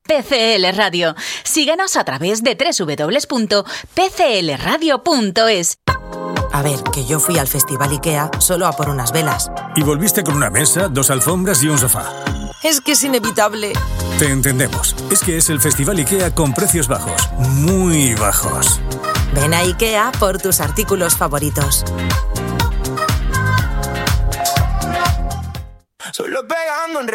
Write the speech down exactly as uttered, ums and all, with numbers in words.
P C L Radio. Síguenos a través de doble u doble u doble u punto p c l radio punto es. A ver, que yo fui al Festival IKEA solo a por unas velas. Y volviste con una mesa, dos alfombras y un sofá. Es que es inevitable. Te entendemos. Es que es el Festival IKEA con precios bajos. Muy bajos. Ven a IKEA por tus artículos favoritos. Solo pegando en